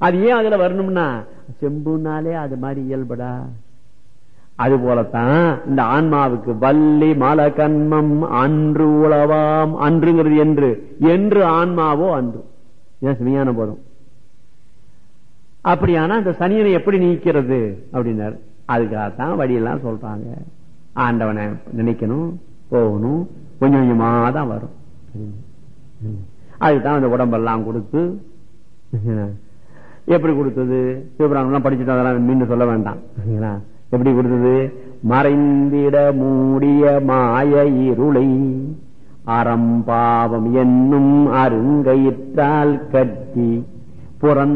அது ஏன் அதுல வரணும்னா செம்புனாலே அது மாதிரி இயல்படா. அது போலத்தான் இந்த ஆன்மாவுக்கு வள்ளி மல கண்மம் அன்று உளவாம், அன்றுங்கிறது என்று என்று ஆன்மாவோ அன்று செமையான போதும். அப்படியானா இந்த சனியனை எப்படி நீக்கிறது அப்படின்னாரு. அதுக்காகத்தான் வழியெல்லாம் சொல்றாங்க. ஆண்டவனை நினைக்கணும், போகணும், கொஞ்சம் கொஞ்சமா தான் வரும். அதுதான் அந்த உடம்பெல்லாம் கொடுத்து எப்படி கொடுத்தது சிவபுராணம் படிச்சுட்டு அதெல்லாம் மீண்டும் சொல்ல வேண்டாம். எப்படி கொடுத்தது? மறைந்திட மூடிய மாய இருளை அறம்பாவம் என்னும் அருங்கயிற்றால் கட்டி புறன்